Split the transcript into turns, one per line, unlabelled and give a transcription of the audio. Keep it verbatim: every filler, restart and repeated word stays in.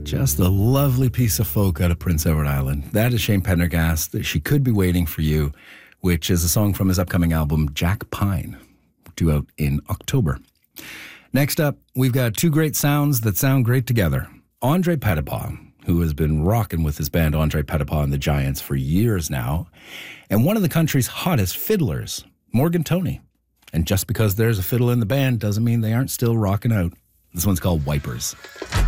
Just a lovely piece of folk out of Prince Edward Island. That is Shane Pendergast. She Could Be Waiting for You, which is a song from his upcoming album, Jack Pine, due out in October. Next up, we've got two great sounds that sound great together. Andre Petitpas, who has been rocking with his band Andre Petitpas and the Giants for years now, and one of the country's hottest fiddlers, Morgan Toney. And just because there's a fiddle in the band doesn't mean they aren't still rocking out. This one's called Wipers.